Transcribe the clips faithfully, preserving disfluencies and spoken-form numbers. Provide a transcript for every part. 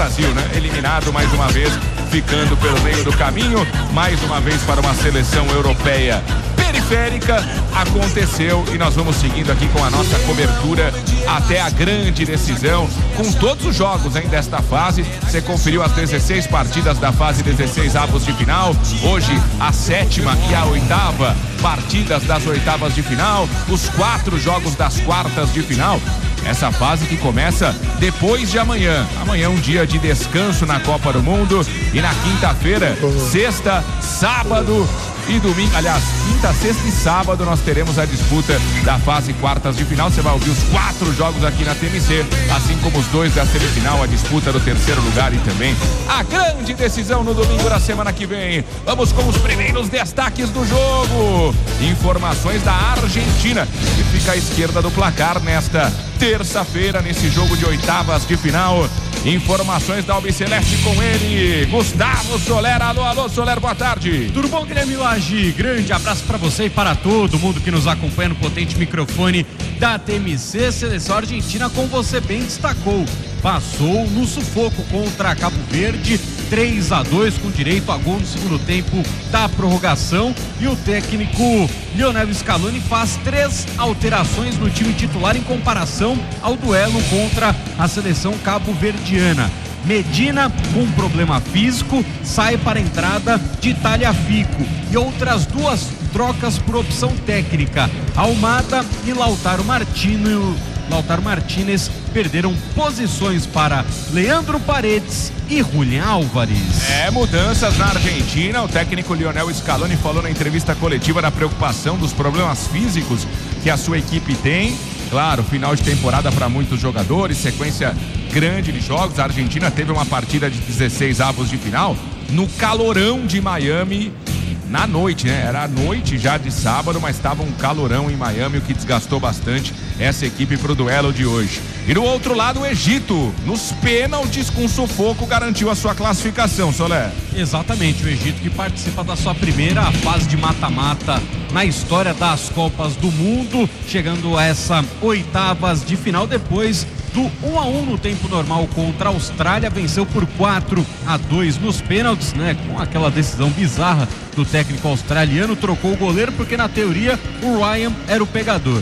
Brasil, né? Eliminado mais uma vez, ficando pelo meio do caminho, mais uma vez para uma seleção europeia periférica. Aconteceu e nós vamos seguindo aqui com a nossa cobertura até a grande decisão, com todos os jogos, hein, desta fase. Você conferiu as dezesseis partidas da fase dezesseis avos de final. Hoje a sétima e a oitava partidas das oitavas de final, os quatro jogos das quartas de final. Essa fase que começa depois de amanhã. Amanhã é um dia de descanso na Copa do Mundo. E na quinta-feira, sexta, sábado e domingo, aliás, quinta, sexta e sábado nós teremos a disputa da fase quartas de final. Você vai ouvir os quatro jogos aqui na T M C, assim como os dois da semifinal, a disputa do terceiro lugar e também a grande decisão no domingo da semana que vem. Vamos com os primeiros destaques do jogo. Informações da Argentina, que fica à esquerda do placar nesta terça-feira, nesse jogo de oitavas de final. Informações da Albiceleste com ele, Gustavo Soler. Alô, alô, Soler, boa tarde. Tudo bom, Guilherme Lage? Grande abraço para você e para todo mundo que nos acompanha no potente microfone da T M C. Seleção argentina, como você bem destacou, passou no sufoco contra Cabo Verde, três a dois, com direito a gol no segundo tempo da prorrogação. E o técnico Lionel Scaloni faz três alterações no time titular em comparação ao duelo contra a seleção cabo-verdiana. Medina, com problema físico, sai para a entrada de Tagliafico. E outras duas trocas por opção técnica. Almada e Lautaro Martino, Lautaro Martínez perderam posições para Leandro Paredes e Julián Álvares. É, mudanças na Argentina. O técnico Lionel Scaloni falou na entrevista coletiva da preocupação dos problemas físicos que a sua equipe tem. Claro, final de temporada para muitos jogadores, sequência grande de jogos. A Argentina teve uma partida de dezesseis avos de final no calorão de Miami na noite, né? Era a noite já de sábado, mas estava um calorão em Miami, o que desgastou bastante essa equipe para o duelo de hoje. E do outro lado, o Egito, nos pênaltis com sufoco, garantiu a sua classificação, Soler. Exatamente, o Egito que participa da sua primeira fase de mata-mata na história das Copas do Mundo, chegando a essa oitavas de final depois do um a um no tempo normal contra a Austrália. Venceu por quatro a dois nos pênaltis, né? Com aquela decisão bizarra do técnico australiano, trocou o goleiro porque na teoria o Ryan era o pegador.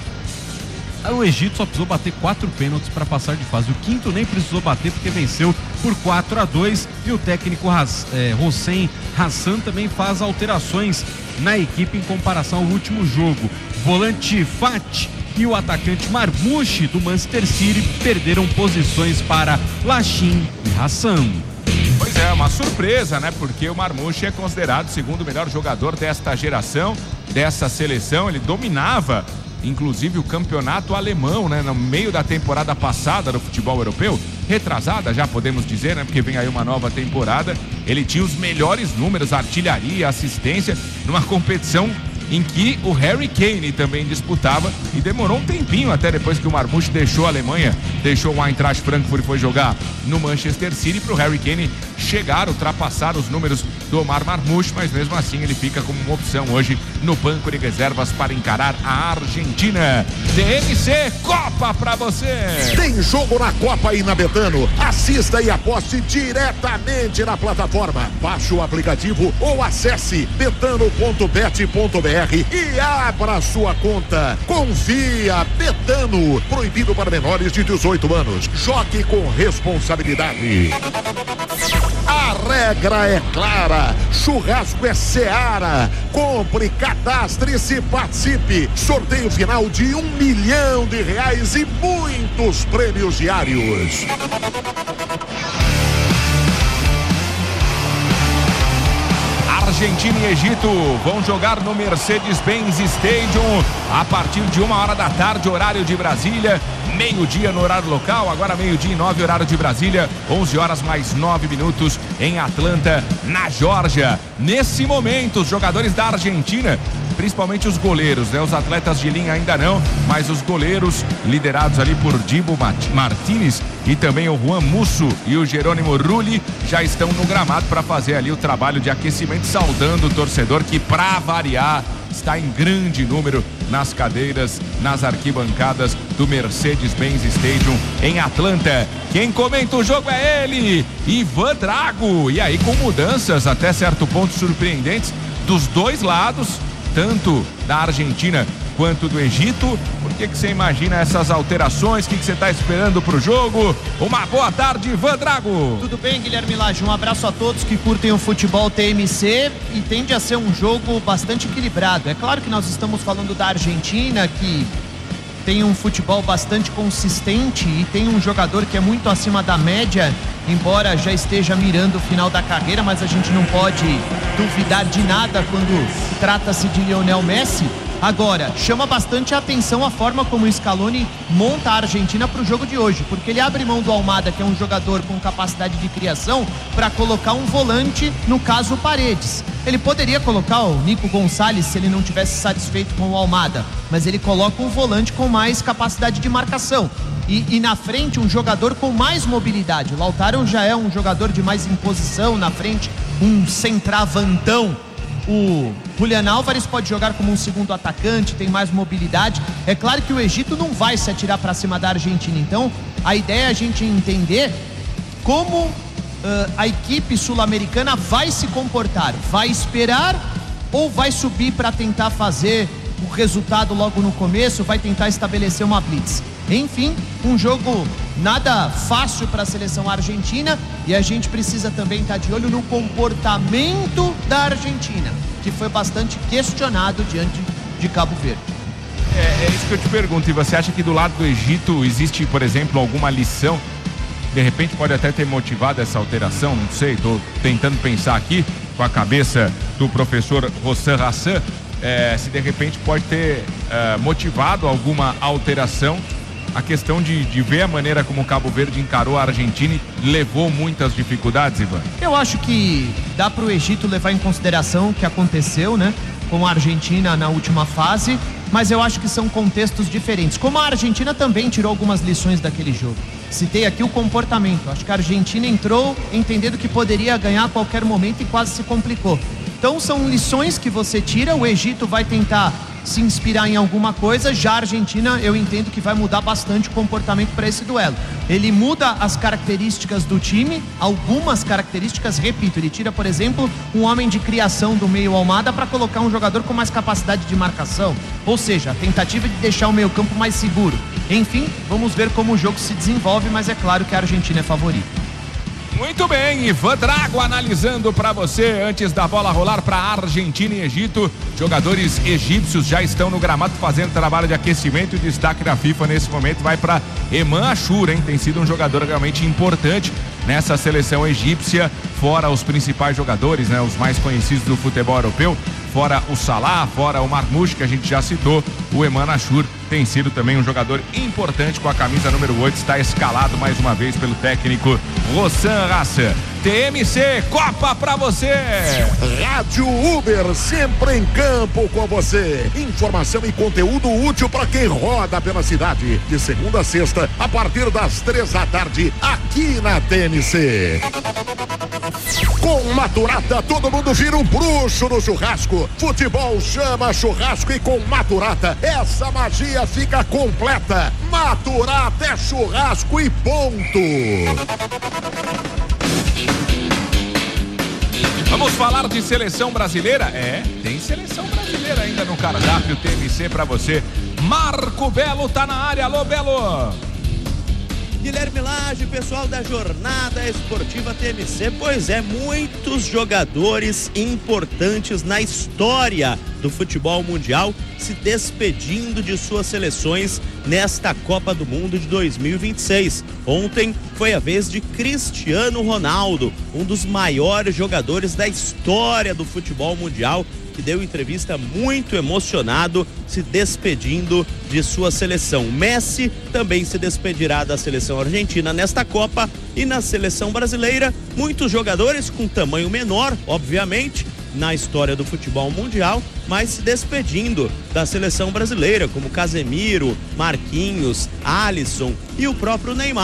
O Egito só precisou bater quatro pênaltis para passar de fase. O quinto nem precisou bater porque venceu por quatro a dois. E o técnico é, Hossein Hassan também faz alterações na equipe em comparação ao último jogo. Volante Fati e o atacante Marmouche do Manchester City perderam posições para Lachin e Hassan. Pois é, uma surpresa, né? Porque o Marmouche é considerado o segundo melhor jogador desta geração, dessa seleção. Ele dominava inclusive o campeonato alemão, né, no meio da temporada passada do futebol europeu, retrasada já podemos dizer, né, porque vem aí uma nova temporada. Ele tinha os melhores números, artilharia, assistência, numa competição em que o Harry Kane também disputava, e demorou um tempinho até depois que o Marmouche deixou a Alemanha, deixou o Eintracht Frankfurt e foi jogar no Manchester City, para o Harry Kane chegar, ultrapassar os números do Omar Marmouche, mas mesmo assim ele fica como uma opção hoje no banco de reservas para encarar a Argentina. T M C Copa pra você! Tem jogo na Copa e na Betano. Assista e aposte diretamente na plataforma. Baixe o aplicativo ou acesse betano ponto bet ponto br e abra sua conta. Confia, Betano. Proibido para menores de dezoito anos. Jogue com responsabilidade. A regra é clara. Churrasco é Seara. Compre, cadastre-se, participe. Sorteio final de um milhão de reais e muitos prêmios diários. Argentina e Egito vão jogar no Mercedes-Benz Stadium a partir de uma hora da tarde, horário de Brasília, meio-dia no horário local, agora meio-dia e nove, horário de Brasília, onze horas mais nove minutos em Atlanta, na Geórgia. Nesse momento, os jogadores da Argentina, principalmente os goleiros, né? Os atletas de linha ainda não, mas os goleiros liderados ali por Dibu Martínez e também o Juan Musso e o Jerônimo Rulli já estão no gramado para fazer ali o trabalho de aquecimento, saudando o torcedor que, para variar, está em grande número nas cadeiras, nas arquibancadas do Mercedes-Benz Stadium em Atlanta. Quem comenta o jogo é ele, Ivan Drago. E aí com mudanças até certo ponto surpreendentes dos dois lados, tanto da Argentina quanto do Egito. Por que que você imagina essas alterações? O que que você está esperando para o jogo? Uma boa tarde, Ivan Drago. Tudo bem, Guilherme Lage? Um abraço a todos que curtem o futebol T M C, e tende a ser um jogo bastante equilibrado. É claro que nós estamos falando da Argentina, que tem um futebol bastante consistente e tem um jogador que é muito acima da média, embora já esteja mirando o final da carreira, mas a gente não pode duvidar de nada quando trata-se de Lionel Messi. Agora, chama bastante a atenção a forma como o Scaloni monta a Argentina para o jogo de hoje, porque ele abre mão do Almada, que é um jogador com capacidade de criação, para colocar um volante, no caso o Paredes. Ele poderia colocar o Nico Gonçalves se ele não tivesse satisfeito com o Almada, mas ele coloca um volante com mais capacidade de marcação. E, e na frente um jogador com mais mobilidade. O Lautaro já é um jogador de mais imposição na frente, um centravantão. O Julián Álvares pode jogar como um segundo atacante, tem mais mobilidade. É claro que o Egito não vai se atirar para cima da Argentina, então a ideia é a gente entender como uh, a equipe sul-americana vai se comportar. Vai esperar ou vai subir para tentar fazer o resultado logo no começo, vai tentar estabelecer uma blitz? Enfim, um jogo nada fácil para a seleção argentina, e a gente precisa também estar de olho no comportamento da Argentina, que foi bastante questionado diante de Cabo Verde. É, é isso que eu te pergunto. E você acha que do lado do Egito existe, por exemplo, alguma lição? De repente pode até ter motivado essa alteração, não sei, estou tentando pensar aqui com a cabeça do professor Hossein Hassan, é, se de repente pode ter é, motivado alguma alteração. A questão de, de ver a maneira como o Cabo Verde encarou a Argentina e levou muitas dificuldades, Ivan? Eu acho que dá para o Egito levar em consideração o que aconteceu, né, com a Argentina na última fase, mas eu acho que são contextos diferentes. Como a Argentina também tirou algumas lições daquele jogo. Citei aqui o comportamento. Acho que a Argentina entrou entendendo que poderia ganhar a qualquer momento e quase se complicou. Então são lições que você tira. O Egito vai tentar se inspirar em alguma coisa, já a Argentina eu entendo que vai mudar bastante o comportamento para esse duelo. Ele muda as características do time, algumas características, repito, ele tira, por exemplo, um homem de criação do meio Almada para colocar um jogador com mais capacidade de marcação, ou seja, a tentativa de deixar o meio campo mais seguro. Enfim, vamos ver como o jogo se desenvolve, mas é claro que a Argentina é favorita. Muito bem, Ivan Drago analisando para você antes da bola rolar para Argentina e Egito. Jogadores egípcios já estão no gramado fazendo trabalho de aquecimento, e o destaque da FIFA nesse momento vai para Eman Ashur, hein? Tem sido um jogador realmente importante nessa seleção egípcia, fora os principais jogadores, né? Os mais conhecidos do futebol europeu, fora o Salah, fora o Marmoush, que a gente já citou. O Eman Ashur tem sido também um jogador importante com a camisa número oito, está escalado mais uma vez pelo técnico Hossein Hassan. T M C, Copa pra você! Rádio Uber, sempre em campo com você. Informação e conteúdo útil para quem roda pela cidade. De segunda a sexta, a partir das três da tarde, aqui na T M C. Com Maturata, todo mundo vira um bruxo no churrasco. Futebol chama churrasco, e com Maturata, essa magia fica completa. Maturata é churrasco e ponto. Vamos falar de seleção brasileira? É, tem seleção brasileira ainda no cardápio T M C pra você. Marco Belo tá na área. Alô, Belo! Guilherme Lage, pessoal da Jornada Esportiva T M C. Pois é, muitos jogadores importantes na história do futebol mundial se despedindo de suas seleções nesta Copa do Mundo de dois mil e vinte e seis. Ontem foi a vez de Cristiano Ronaldo, um dos maiores jogadores da história do futebol mundial, que deu entrevista muito emocionado, se despedindo de sua seleção. Messi também se despedirá da seleção argentina nesta Copa, e na seleção brasileira, muitos jogadores com tamanho menor, obviamente, na história do futebol mundial, mas se despedindo da seleção brasileira, como Casemiro, Marquinhos, Alisson e o próprio Neymar,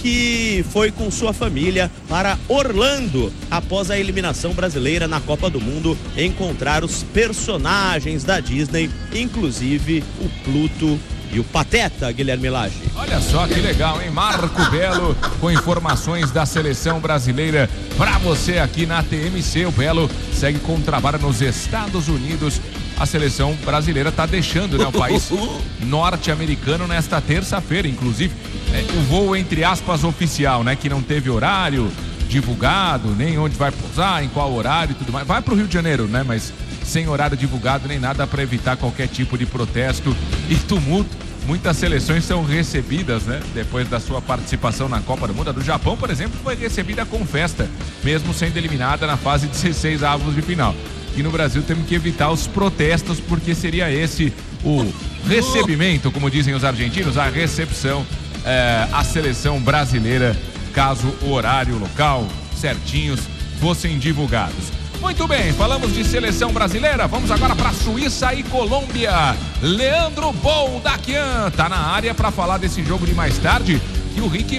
que foi com sua família para Orlando após a eliminação brasileira na Copa do Mundo encontrar os personagens da Disney, inclusive o Pluto e o Pateta, Guilherme Lage. Olha só que legal, hein? Marco Belo com informações da seleção brasileira para você aqui na T M C. O Belo segue com o trabalho nos Estados Unidos. A seleção brasileira está deixando, né, o país norte-americano nesta terça-feira, inclusive é, o voo entre aspas oficial, né, que não teve horário divulgado, nem onde vai pousar, em qual horário e tudo mais. Vai para o Rio de Janeiro, né, mas sem horário divulgado nem nada para evitar qualquer tipo de protesto e tumulto. Muitas seleções são recebidas, né, depois da sua participação na Copa do Mundo. A do Japão, por exemplo, foi recebida com festa, mesmo sendo eliminada na fase dezesseis avos de final. E no Brasil temos que evitar os protestos, porque seria esse o recebimento, como dizem os argentinos, a recepção é, à seleção brasileira, caso o horário, o local certinhos fossem divulgados. Muito bem, falamos de seleção brasileira, vamos agora para Suíça e Colômbia. Leandro Boldaquian tá na área para falar desse jogo de mais tarde, que o Rick